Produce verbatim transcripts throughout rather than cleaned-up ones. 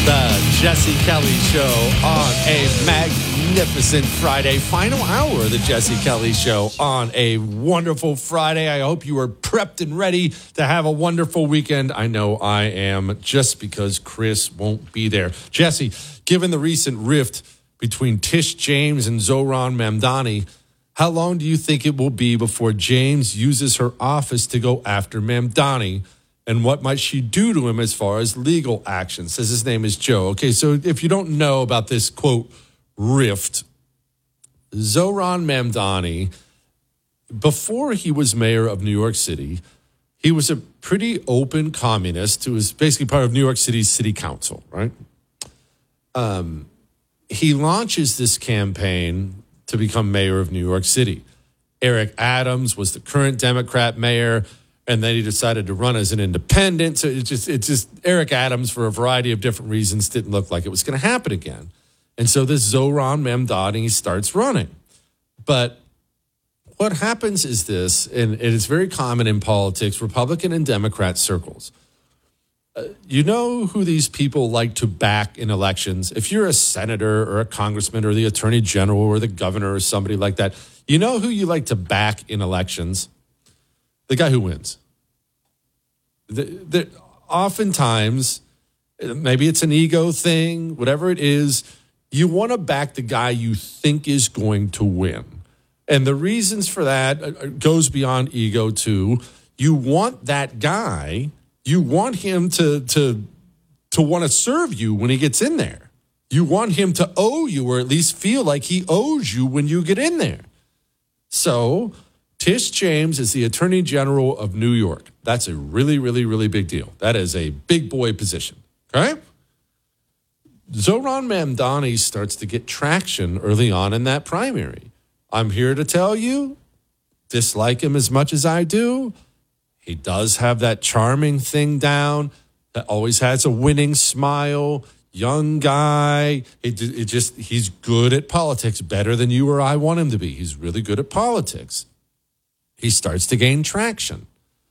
The Jesse Kelly Show on a magnificent Friday. Final hour of the Jesse Kelly Show on a wonderful Friday. I hope you are prepped and ready to have a wonderful weekend. I know I am, just because Chris won't be there. Jesse, given the recent rift between Tish James and Zohran Mamdani, how long do you think it will be before James uses her office to go after Mamdani? And what might she do to him as far as legal action? Says his name is Joe. Okay, so if you don't know about this, quote, rift, Zohran Mamdani, before he was mayor of New York City, he was a pretty open communist who was basically part of New York City's city council, right? Um, he launches this campaign to become mayor of New York City. Eric Adams was the current Democrat mayor, and then he decided to run as an independent. So it just, it just Eric Adams, for a variety of different reasons, didn't look like it was going to happen again. And so this Zohran Mamdani starts running. But what happens is this, and it is very common in politics, Republican and Democrat circles. Uh, you know who these people like to back in elections? If you're a senator or a congressman or the attorney general or the governor or somebody like that, you know who you like to back in elections? The guy who wins. The, the, oftentimes, maybe it's an ego thing, whatever it is, you want to back the guy you think is going to win. And the reasons for that goes beyond ego too. You want that guy, you want him to, to, to want to serve you when he gets in there. You want him to owe you, or at least feel like he owes you when you get in there. So Tish James is the Attorney General of New York. That's a really, really, really big deal. That is a big boy position, okay? Zohran Mamdani starts to get traction early on in that primary. I'm here to tell you, dislike him as much as I do, he does have that charming thing down, that always has a winning smile, young guy. It, it just, he's good at politics, better than you or I want him to be. He's really good at politics. He starts to gain traction.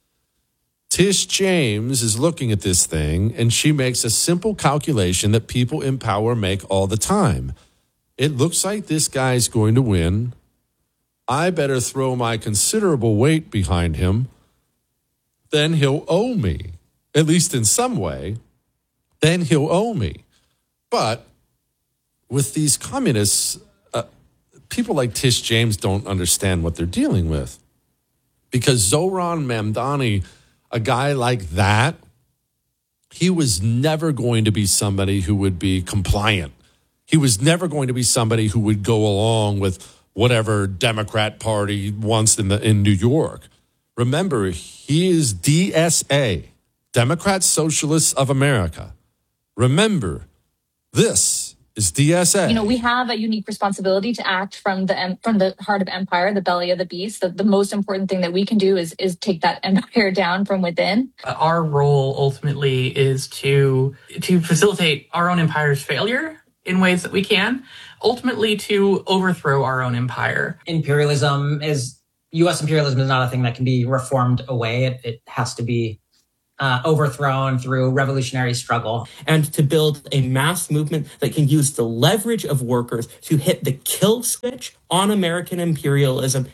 Tish James is looking at this thing, and she makes a simple calculation that people in power make all the time. It looks like this guy's going to win. I better throw my considerable weight behind him. Then he'll owe me, at least in some way. Then he'll owe me. But with these communists, uh, people like Tish James don't understand what they're dealing with. Because Zohran Mamdani, a guy like that, he was never going to be somebody who would be compliant. He was never going to be somebody who would go along with whatever Democrat Party wants in the in New York. Remember, he is D S A, Democrat Socialists of America. Remember, this is D S A. You know, we have a unique responsibility to act from the from the heart of empire, the belly of the beast. The, the most important thing that we can do is is take that empire down from within. Our role ultimately is to to facilitate our own empire's failure in ways that we can, ultimately to overthrow our own empire. Imperialism is, U S imperialism is not a thing that can be reformed away. It, it has to be Uh, overthrown through revolutionary struggle. And to build a mass movement that can use the leverage of workers to hit the kill switch on American imperialism.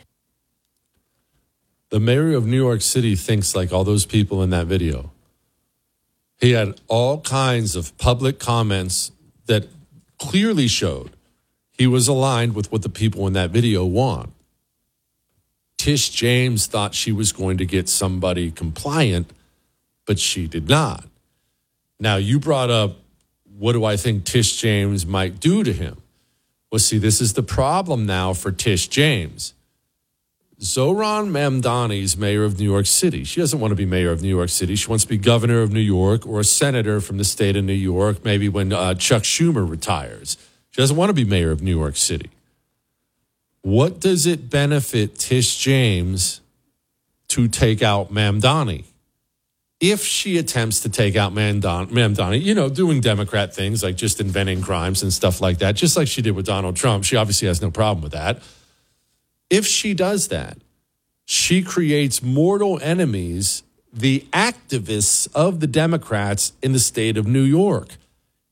The mayor of New York City thinks like all those people in that video. He had all kinds of public comments that clearly showed he was aligned with what the people in that video want. Tish James thought she was going to get somebody compliant, but she did not. Now, you brought up, what do I think Tish James might do to him? Well, see, this is the problem now for Tish James. Zohran Mamdani is mayor of New York City. She doesn't want to be mayor of New York City. She wants to be governor of New York or a senator from the state of New York, maybe when uh, Chuck Schumer retires. She doesn't want to be mayor of New York City. What does it benefit Tish James to take out Mamdani? If she attempts to take out Mamdani, you know, doing Democrat things like just inventing crimes and stuff like that, just like she did with Donald Trump, she obviously has no problem with that. If she does that, she creates mortal enemies, the activists of the Democrats in the state of New York.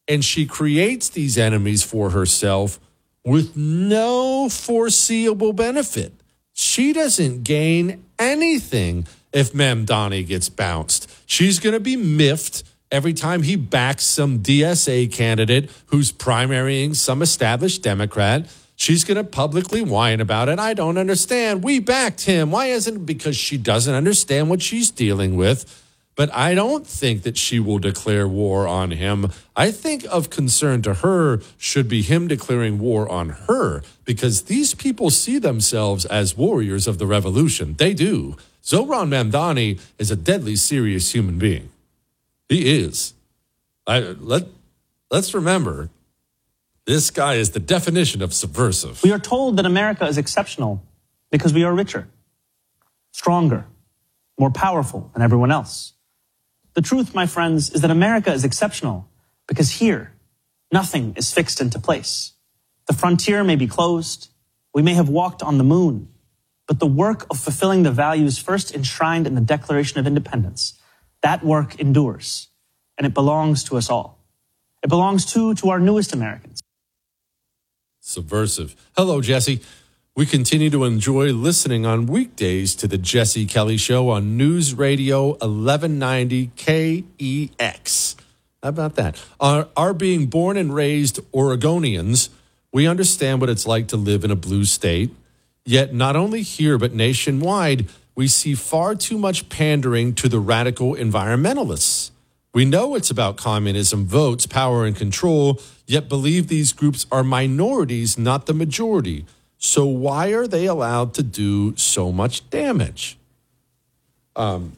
And she creates these enemies for herself with no foreseeable benefit. She doesn't gain anything if Mamdani gets bounced. She's going to be miffed every time he backs some D S A candidate who's primarying some established Democrat. She's going to publicly whine about it. I don't understand. We backed him. Why isn't it? Because she doesn't understand what she's dealing with. But I don't think that she will declare war on him. I think of concern to her should be him declaring war on her, because these people see themselves as warriors of the revolution. They do. Zohran Mamdani is a deadly serious human being. He is. I, let, let's remember, this guy is the definition of subversive. We are told that America is exceptional because we are richer, stronger, more powerful than everyone else. The truth, my friends, is that America is exceptional because here, nothing is fixed into place. The frontier may be closed. We may have walked on the moon. But the work of fulfilling the values first enshrined in the Declaration of Independence, that work endures, and it belongs to us all. It belongs, too, to our newest Americans. Subversive. Hello, Jesse. We continue to enjoy listening on weekdays to the Jesse Kelly Show on News Radio eleven ninety K E X. How about that? Our, our being born and raised Oregonians, we understand what it's like to live in a blue state. Yet not only here, but nationwide, we see far too much pandering to the radical environmentalists. We know it's about communism, votes, power, and control, yet believe these groups are minorities, not the majority. So why are they allowed to do so much damage? Um,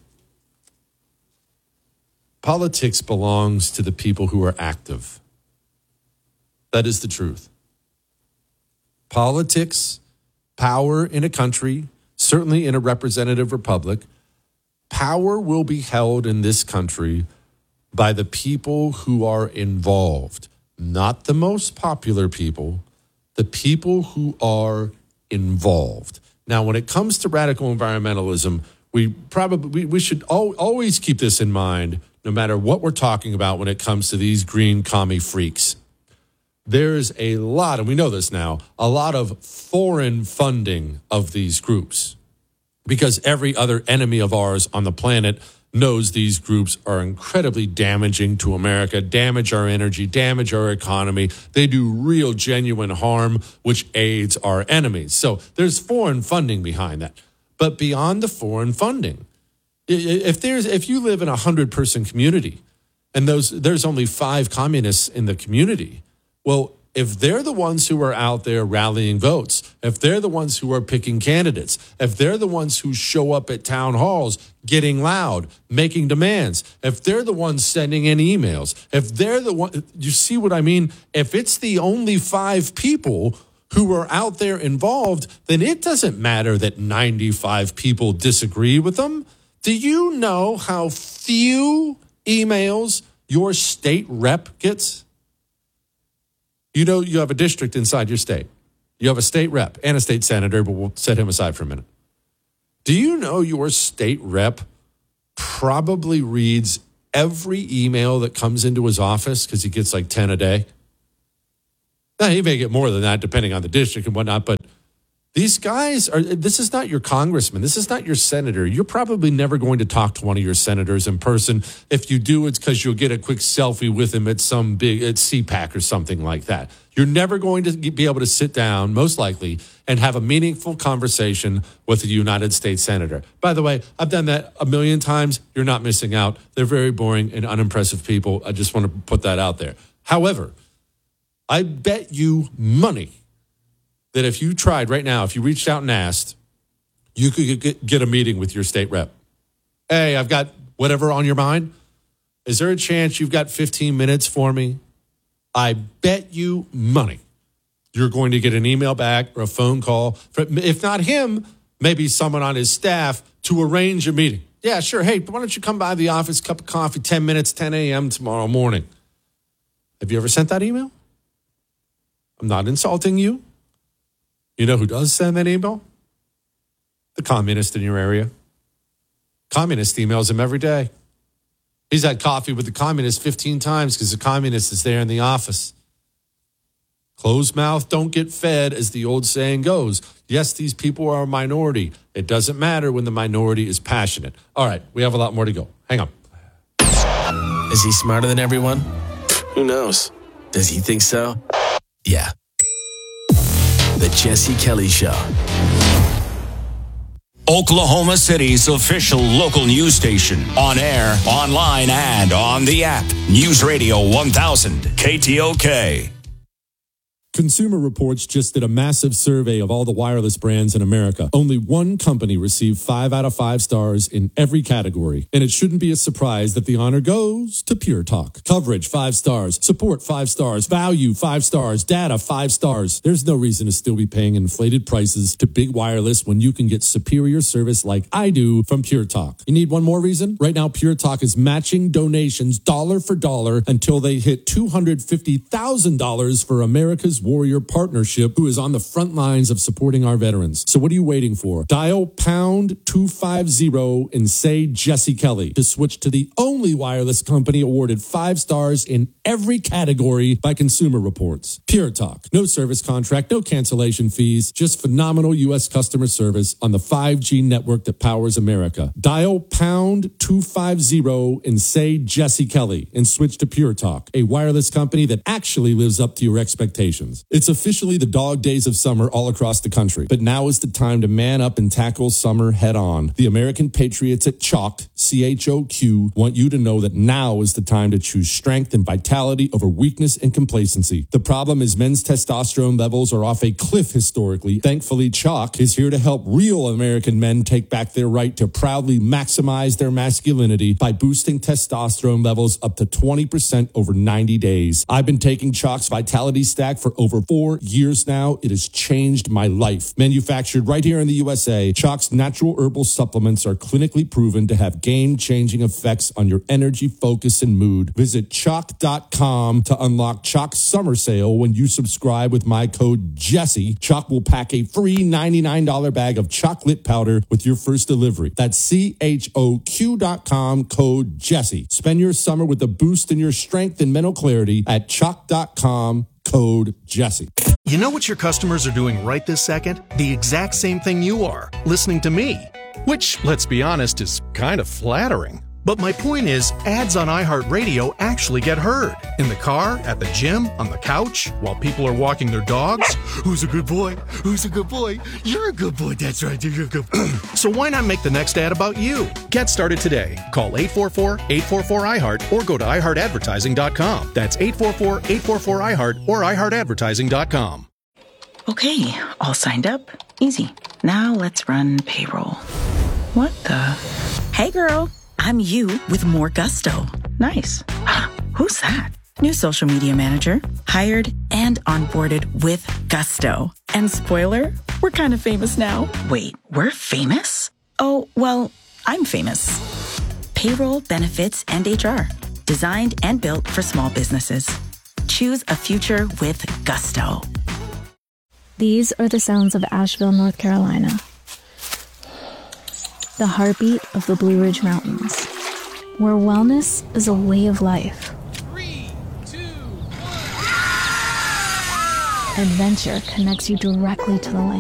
politics belongs to the people who are active. That is the truth. Politics, power in a country, certainly in a representative republic, power will be held in this country by the people who are involved, not the most popular people, the people who are involved. Now, when it comes to radical environmentalism, we probably we, we should al- always keep this in mind, no matter what we're talking about when it comes to these green commie freaks. There's a lot, and we know this now, a lot of foreign funding of these groups, because every other enemy of ours on the planet knows these groups are incredibly damaging to America, damage our energy, damage our economy. They do real, genuine harm, which aids our enemies. So there's foreign funding behind that. But beyond the foreign funding, if there's if you live in a hundred-person community and those there's only five communists in the community, well, if they're the ones who are out there rallying votes, if they're the ones who are picking candidates, if they're the ones who show up at town halls getting loud, making demands, if they're the ones sending in emails, if they're the one, you see what I mean? If it's the only five people who are out there involved, then it doesn't matter that ninety-five people disagree with them. Do you know how few emails your state rep gets? You know, you have a district inside your state. You have a state rep and a state senator, but we'll set him aside for a minute. Do you know your state rep probably reads every email that comes into his office because he gets like ten a day? Now, he may get more than that depending on the district and whatnot, but these guys are, this is not your congressman. This is not your senator. You're probably never going to talk to one of your senators in person. If you do, it's because you'll get a quick selfie with him at some big, at C PAC or something like that. You're never going to be able to sit down, most likely, and have a meaningful conversation with a United States senator. By the way, I've done that a million times. You're not missing out. They're very boring and unimpressive people. I just want to put that out there. However, I bet you money that if you tried right now, if you reached out and asked, you could get, get a meeting with your state rep. Hey, I've got whatever on your mind. Is there a chance you've got fifteen minutes for me? I bet you money you're going to get an email back or a phone call. From, if not him, maybe someone on his staff to arrange a meeting. Yeah, sure. Hey, why don't you come by the office, cup of coffee, ten minutes, ten a.m. tomorrow morning. Have you ever sent that email? I'm not insulting you. You know who does send that email? The communist in your area. Communist emails him every day. He's had coffee with the communist fifteen times because the communist is there in the office. Closed mouth don't get fed, as the old saying goes. Yes, these people are a minority. It doesn't matter when the minority is passionate. All right, we have a lot more to go. Hang on. Is he smarter than everyone? Who knows? Does he think so? Yeah. The Jesse Kelly Show. Oklahoma City's official local news station. On air, online, and on the app. News Radio one thousand, K T O K. Consumer Reports just did a massive survey of all the wireless brands in America. Only one company received five out of five stars in every category. And it shouldn't be a surprise that the honor goes to Pure Talk. Coverage, five stars. Support, five stars. Value, five stars. Data, five stars. There's no reason to still be paying inflated prices to big wireless when you can get superior service like I do from Pure Talk. You need one more reason? Right now, Pure Talk is matching donations dollar for dollar until they hit two hundred fifty thousand dollars for America's Warrior Partnership, who is on the front lines of supporting our veterans. So what are you waiting for? Dial pound two fifty and say Jesse Kelly to switch to the only wireless company awarded five stars in every category by Consumer Reports. Pure Talk. No service contract, no cancellation fees, just phenomenal U S customer service on the five G network that powers America. Dial pound two fifty and say Jesse Kelly and switch to Pure Talk, a wireless company that actually lives up to your expectations. It's officially the dog days of summer all across the country, but now is the time to man up and tackle summer head on. The American Patriots at Chalk, C H O Q, want you to know that now is the time to choose strength and vitality over weakness and complacency. The problem is men's testosterone levels are off a cliff historically. Thankfully, Chalk is here to help real American men take back their right to proudly maximize their masculinity by boosting testosterone levels up to twenty percent over ninety days. I've been taking Chalk's Vitality Stack for over four years now. It has changed my life. Manufactured right here in the U S A, Chalk's natural herbal supplements are clinically proven to have game-changing effects on your energy, focus, and mood. Visit chalk dot com to unlock Chalk's summer sale. When you subscribe with my code Jesse, Chalk will pack a free ninety-nine dollars bag of chocolate powder with your first delivery. That's C H O Q dot com, code Jesse. Spend your summer with a boost in your strength and mental clarity at chalk dot com. Code Jesse. You know what your customers are doing right this second? The exact same thing you are, listening to me. Which, let's be honest, is kind of flattering. But my point is, ads on iHeartRadio actually get heard. In the car, at the gym, on the couch, while people are walking their dogs. Who's a good boy? Who's a good boy? You're a good boy. That's right. You're a good boy. So why not make the next ad about you? Get started today. Call eight four four, eight four four, I heart or go to i heart advertising dot com. That's eight four four, eight four four, I heart or i heart advertising dot com. Okay, all signed up. Easy. Now let's run payroll. What the? Hey, girl. I'm you with more gusto. Nice. Who's that? New social media manager. Hired and onboarded with gusto. And spoiler, we're kind of famous now. Wait, we're famous? Oh, well, I'm famous. Payroll, benefits, and H R. Designed and built for small businesses. Choose a future with gusto. These are the sounds of Asheville, North Carolina. The heartbeat of the Blue Ridge Mountains, where wellness is a way of life. Three, two, one. Adventure connects you directly to the land.